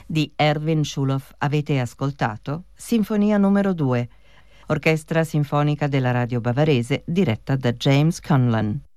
Di Erwin Schulhoff avete ascoltato Sinfonia numero 2, orchestra sinfonica della radio bavarese diretta da James Conlon.